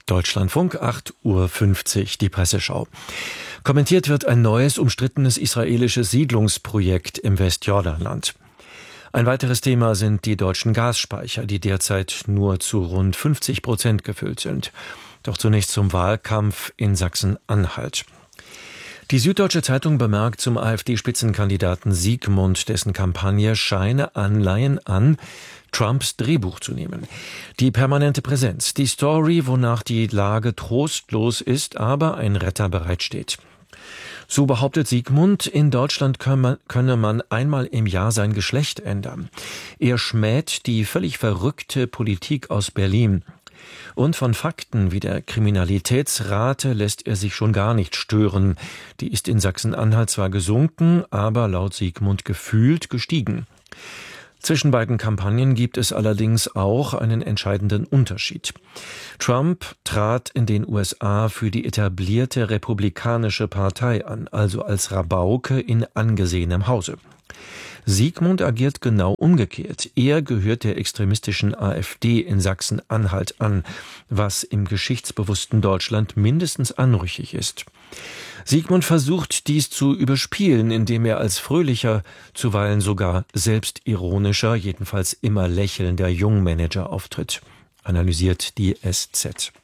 Deutschlandfunk, 8:50 Uhr, die Presseschau. Kommentiert wird ein neues, umstrittenes israelisches Siedlungsprojekt im Westjordanland. Ein weiteres Thema sind die deutschen Gasspeicher, die derzeit nur zu rund 50% gefüllt sind. Doch zunächst zum Wahlkampf in Sachsen-Anhalt. Die Süddeutsche Zeitung bemerkt zum AfD-Spitzenkandidaten Siegmund, dessen Kampagne scheine Anleihen an Trumps Drehbuch zu nehmen. Die permanente Präsenz, die Story, wonach die Lage trostlos ist, aber ein Retter bereitsteht. So behauptet Siegmund, in Deutschland könne man einmal im Jahr sein Geschlecht ändern. Er schmäht die völlig verrückte Politik aus Berlin. Und von Fakten wie der Kriminalitätsrate lässt er sich schon gar nicht stören. Die ist in Sachsen-Anhalt zwar gesunken, aber laut Siegmund gefühlt gestiegen. Zwischen beiden Kampagnen gibt es allerdings auch einen entscheidenden Unterschied. Trump trat in den USA für die etablierte Republikanische Partei an, also als Rabauke in angesehenem Hause. Siegmund agiert genau umgekehrt. Er gehört der extremistischen AfD in Sachsen-Anhalt an, was im geschichtsbewussten Deutschland mindestens anrüchig ist. Siegmund versucht, dies zu überspielen, indem er als fröhlicher, zuweilen sogar selbstironischer, jedenfalls immer lächelnder Jungmanager auftritt, analysiert die SZ.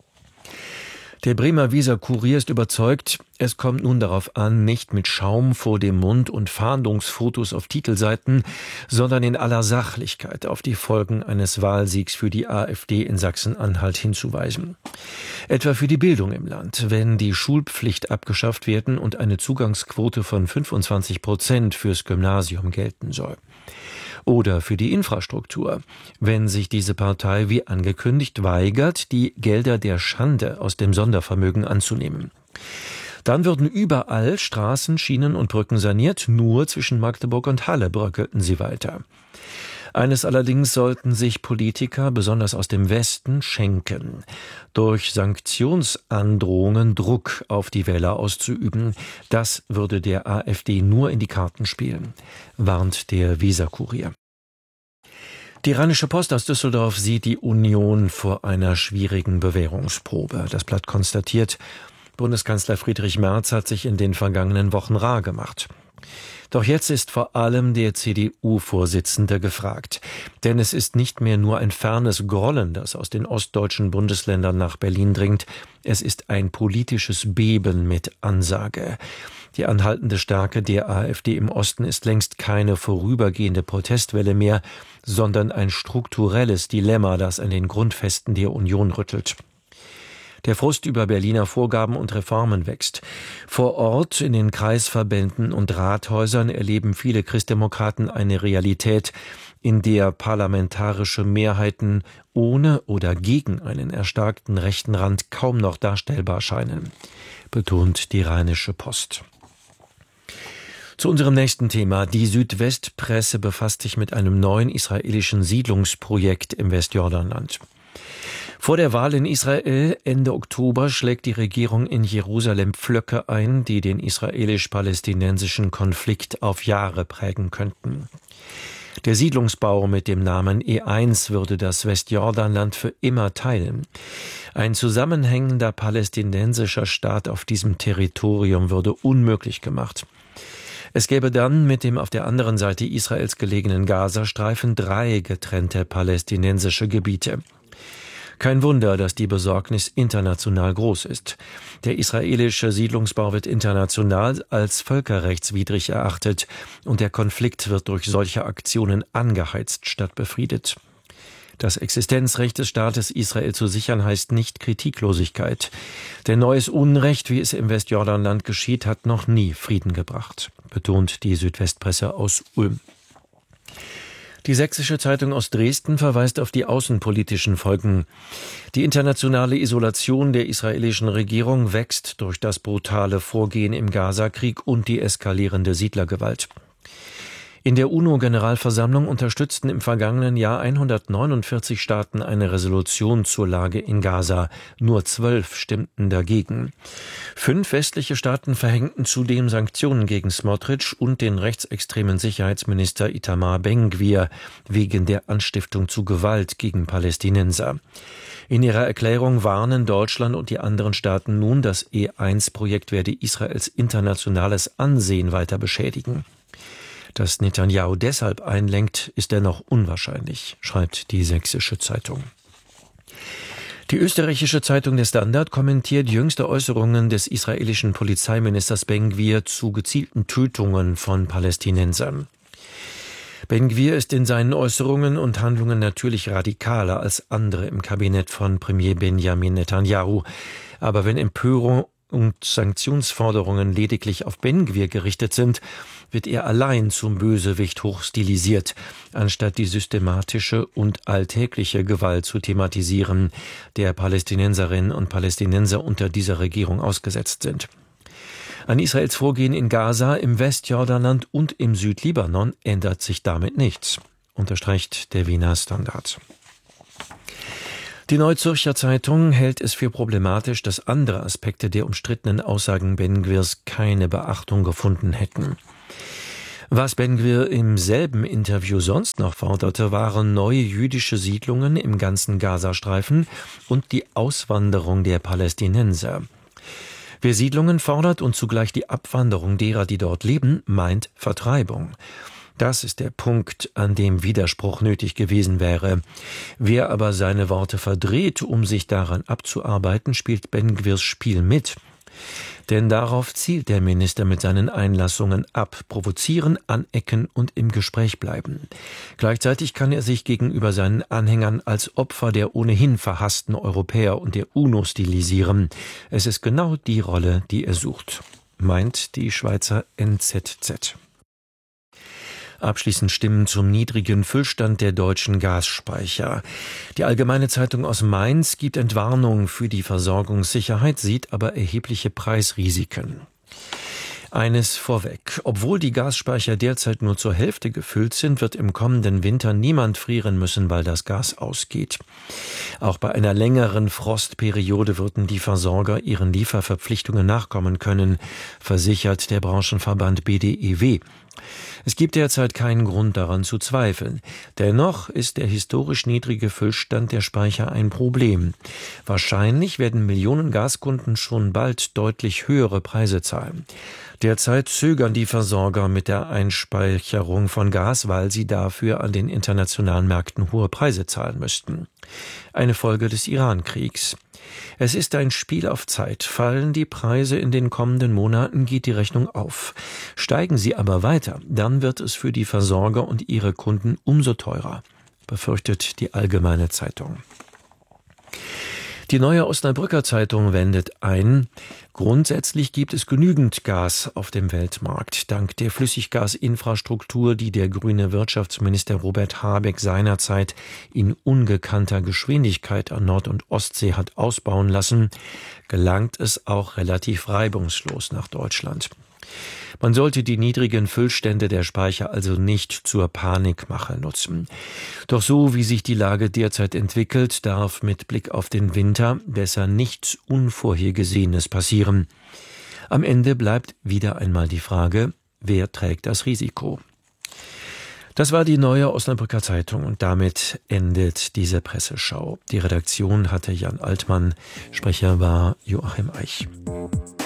Der Bremer Weser-Kurier ist überzeugt, es kommt nun darauf an, nicht mit Schaum vor dem Mund und Fahndungsfotos auf Titelseiten, sondern in aller Sachlichkeit auf die Folgen eines Wahlsiegs für die AfD in Sachsen-Anhalt hinzuweisen. Etwa für die Bildung im Land, wenn die Schulpflicht abgeschafft werden und eine Zugangsquote von 25% fürs Gymnasium gelten soll. Oder für die Infrastruktur, wenn sich diese Partei wie angekündigt weigert, die Gelder der Schande aus dem Sondervermögen anzunehmen. Dann würden überall Straßen, Schienen und Brücken saniert, nur zwischen Magdeburg und Halle bröckelten sie weiter. Eines allerdings sollten sich Politiker, besonders aus dem Westen, schenken: durch Sanktionsandrohungen Druck auf die Wähler auszuüben. Das würde der AfD nur in die Karten spielen, warnt der Weser-Kurier. Die Rheinische Post aus Düsseldorf sieht die Union vor einer schwierigen Bewährungsprobe. Das Blatt konstatiert, Bundeskanzler Friedrich Merz hat sich in den vergangenen Wochen rar gemacht. Doch jetzt ist vor allem der CDU-Vorsitzende gefragt. Denn es ist nicht mehr nur ein fernes Grollen, das aus den ostdeutschen Bundesländern nach Berlin dringt. Es ist ein politisches Beben mit Ansage. Die anhaltende Stärke der AfD im Osten ist längst keine vorübergehende Protestwelle mehr, sondern ein strukturelles Dilemma, das an den Grundfesten der Union rüttelt. Der Frust über Berliner Vorgaben und Reformen wächst. Vor Ort, in den Kreisverbänden und Rathäusern erleben viele Christdemokraten eine Realität, in der parlamentarische Mehrheiten ohne oder gegen einen erstarkten rechten Rand kaum noch darstellbar scheinen, betont die Rheinische Post. Zu unserem nächsten Thema. Die Südwestpresse befasst sich mit einem neuen israelischen Siedlungsprojekt im Westjordanland. Vor der Wahl in Israel Ende Oktober schlägt die Regierung in Jerusalem Pflöcke ein, die den israelisch-palästinensischen Konflikt auf Jahre prägen könnten. Der Siedlungsbau mit dem Namen E1 würde das Westjordanland für immer teilen. Ein zusammenhängender palästinensischer Staat auf diesem Territorium würde unmöglich gemacht. Es gäbe dann mit dem auf der anderen Seite Israels gelegenen Gazastreifen 3 getrennte palästinensische Gebiete. Kein Wunder, dass die Besorgnis international groß ist. Der israelische Siedlungsbau wird international als völkerrechtswidrig erachtet und der Konflikt wird durch solche Aktionen angeheizt statt befriedet. Das Existenzrecht des Staates Israel zu sichern heißt nicht Kritiklosigkeit. Denn neues Unrecht, wie es im Westjordanland geschieht, hat noch nie Frieden gebracht, betont die Südwestpresse aus Ulm. Die Sächsische Zeitung aus Dresden verweist auf die außenpolitischen Folgen. Die internationale Isolation der israelischen Regierung wächst durch das brutale Vorgehen im Gazakrieg und die eskalierende Siedlergewalt. In der UNO-Generalversammlung unterstützten im vergangenen Jahr 149 Staaten eine Resolution zur Lage in Gaza. Nur 12 stimmten dagegen. 5 westliche Staaten verhängten zudem Sanktionen gegen Smotrich und den rechtsextremen Sicherheitsminister Itamar Ben-Gvir wegen der Anstiftung zu Gewalt gegen Palästinenser. In ihrer Erklärung warnen Deutschland und die anderen Staaten nun, das E1-Projekt werde Israels internationales Ansehen weiter beschädigen. Dass Netanyahu deshalb einlenkt, ist dennoch unwahrscheinlich, schreibt die Sächsische Zeitung. Die österreichische Zeitung Der Standard kommentiert jüngste Äußerungen des israelischen Polizeiministers Ben-Gvir zu gezielten Tötungen von Palästinensern. Ben-Gvir ist in seinen Äußerungen und Handlungen natürlich radikaler als andere im Kabinett von Premier Benjamin Netanyahu. Aber wenn Empörung und Sanktionsforderungen lediglich auf Ben-Gvir gerichtet sind, wird er allein zum Bösewicht hochstilisiert, anstatt die systematische und alltägliche Gewalt zu thematisieren, der Palästinenserinnen und Palästinenser unter dieser Regierung ausgesetzt sind. An Israels Vorgehen in Gaza, im Westjordanland und im Südlibanon ändert sich damit nichts, unterstreicht der Wiener Standard. Die Neue Zürcher Zeitung hält es für problematisch, dass andere Aspekte der umstrittenen Aussagen Ben-Gvirs keine Beachtung gefunden hätten. Was Ben-Gvir im selben Interview sonst noch forderte, waren neue jüdische Siedlungen im ganzen Gazastreifen und die Auswanderung der Palästinenser. Wer Siedlungen fordert und zugleich die Abwanderung derer, die dort leben, meint Vertreibung. Das ist der Punkt, an dem Widerspruch nötig gewesen wäre. Wer aber seine Worte verdreht, um sich daran abzuarbeiten, spielt Ben-Gvirs Spiel mit. Denn darauf zielt der Minister mit seinen Einlassungen ab: provozieren, anecken und im Gespräch bleiben. Gleichzeitig kann er sich gegenüber seinen Anhängern als Opfer der ohnehin verhassten Europäer und der UNO stilisieren. Es ist genau die Rolle, die er sucht, meint die Schweizer NZZ. Abschließend Stimmen zum niedrigen Füllstand der deutschen Gasspeicher. Die Allgemeine Zeitung aus Mainz gibt Entwarnung für die Versorgungssicherheit, sieht aber erhebliche Preisrisiken. Eines vorweg: Obwohl die Gasspeicher derzeit nur zur Hälfte gefüllt sind, wird im kommenden Winter niemand frieren müssen, weil das Gas ausgeht. Auch bei einer längeren Frostperiode würden die Versorger ihren Lieferverpflichtungen nachkommen können, versichert der Branchenverband BDEW. Es gibt derzeit keinen Grund daran zu zweifeln. Dennoch ist der historisch niedrige Füllstand der Speicher ein Problem. Wahrscheinlich werden Millionen Gaskunden schon bald deutlich höhere Preise zahlen. Derzeit zögern die Versorger mit der Einspeicherung von Gas, weil sie dafür an den internationalen Märkten hohe Preise zahlen müssten. Eine Folge des Iran-Kriegs. Es ist ein Spiel auf Zeit. Fallen die Preise in den kommenden Monaten, geht die Rechnung auf. Steigen sie aber weiter, dann wird es für die Versorger und ihre Kunden umso teurer, befürchtet die Allgemeine Zeitung. Die Neue Osnabrücker Zeitung wendet ein: Grundsätzlich gibt es genügend Gas auf dem Weltmarkt. Dank der Flüssiggasinfrastruktur, die der grüne Wirtschaftsminister Robert Habeck seinerzeit in ungekannter Geschwindigkeit an Nord- und Ostsee hat ausbauen lassen, gelangt es auch relativ reibungslos nach Deutschland. Man sollte die niedrigen Füllstände der Speicher also nicht zur Panikmache nutzen. Doch so wie sich die Lage derzeit entwickelt, darf mit Blick auf den Winter besser nichts Unvorhergesehenes passieren. Am Ende bleibt wieder einmal die Frage: Wer trägt das Risiko? Das war die Neue Osnabrücker Zeitung und damit endet diese Presseschau. Die Redaktion hatte Jan Altmann, Sprecher war Joachim Eich.